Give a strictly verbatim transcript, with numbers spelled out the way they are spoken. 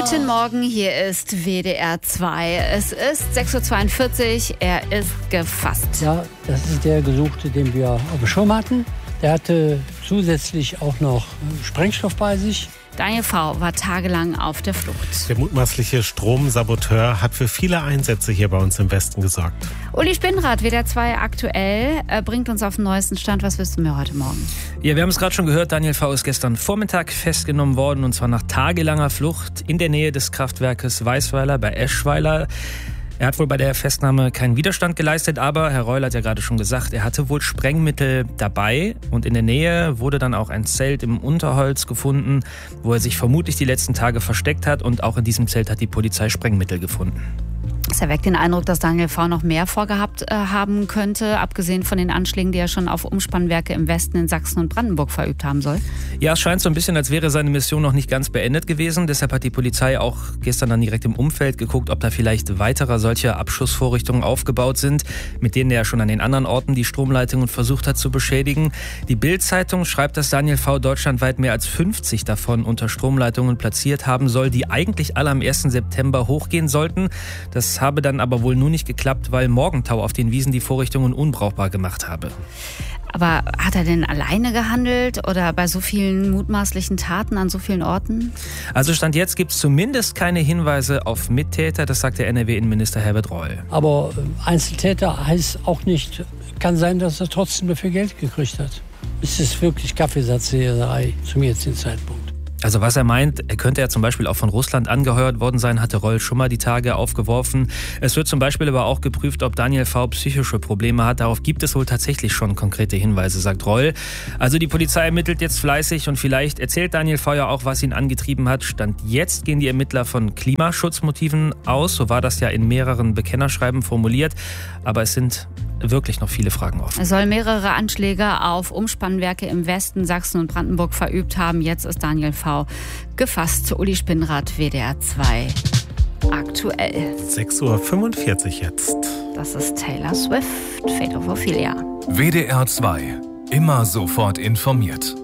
Guten Morgen, hier ist W D R zwei. Es ist sechs Uhr zweiundvierzig, er ist gefasst. Ja, das ist der Gesuchte, den wir auf dem Schirm hatten. Der hatte zusätzlich auch noch Sprengstoff bei sich. Daniel V. war tagelang auf der Flucht. Der mutmaßliche Stromsaboteur hat für viele Einsätze hier bei uns im Westen gesorgt. Uli Spinnrad, W D R zwei aktuell, äh, bringt uns auf den neuesten Stand. Was wissen wir heute Morgen? Ja, wir haben es gerade schon gehört, Daniel V. ist gestern Vormittag festgenommen worden, und zwar nach tagelanger Flucht in der Nähe des Kraftwerkes Weißweiler bei Eschweiler. Er hat wohl bei der Festnahme keinen Widerstand geleistet, aber Herr Reul hat ja gerade schon gesagt, er hatte wohl Sprengmittel dabei, und in der Nähe wurde dann auch ein Zelt im Unterholz gefunden, wo er sich vermutlich die letzten Tage versteckt hat, und auch in diesem Zelt hat die Polizei Sprengmittel gefunden. Es erweckt den Eindruck, dass Daniel V. noch mehr vorgehabt äh, haben könnte, abgesehen von den Anschlägen, die er schon auf Umspannwerke im Westen in Sachsen und Brandenburg verübt haben soll. Ja, es scheint so ein bisschen, als wäre seine Mission noch nicht ganz beendet gewesen. Deshalb hat die Polizei auch gestern dann direkt im Umfeld geguckt, ob da vielleicht weitere solche Abschussvorrichtungen aufgebaut sind, mit denen er schon an den anderen Orten die Stromleitungen versucht hat zu beschädigen. Die Bild-Zeitung schreibt, dass Daniel V. deutschlandweit mehr als fünfzig davon unter Stromleitungen platziert haben soll, die eigentlich alle am ersten September hochgehen sollten. Das habe dann aber wohl nur nicht geklappt, weil Morgentau auf den Wiesen die Vorrichtungen unbrauchbar gemacht habe. Aber hat er denn alleine gehandelt oder bei so vielen mutmaßlichen Taten an so vielen Orten? Also Stand jetzt gibt es zumindest keine Hinweise auf Mittäter, das sagt der N R W-Innenminister Herbert Reul. Aber Einzeltäter heißt auch nicht, kann sein, dass er trotzdem dafür Geld gekriegt hat. Es ist wirklich Kaffeesatzleserei zum jetzigen Zeitpunkt. Also was er meint, er könnte ja zum Beispiel auch von Russland angeheuert worden sein, hatte Reul schon mal die Tage aufgeworfen. Es wird zum Beispiel aber auch geprüft, ob Daniel V. psychische Probleme hat. Darauf gibt es wohl tatsächlich schon konkrete Hinweise, sagt Reul. Also die Polizei ermittelt jetzt fleißig, und vielleicht erzählt Daniel V. ja auch, was ihn angetrieben hat. Stand jetzt gehen die Ermittler von Klimaschutzmotiven aus. So war das ja in mehreren Bekennerschreiben formuliert. Aber es sind wirklich noch viele Fragen offen. Er soll mehrere Anschläge auf Umspannwerke im Westen, Sachsen und Brandenburg verübt haben. Jetzt ist Daniel V. gefasst. Uli Spinnrad, W D R zwei aktuell. sechs Uhr fünfundvierzig jetzt. Das ist Taylor Swift, Fate of Ophelia. W D R zwei. Immer sofort informiert.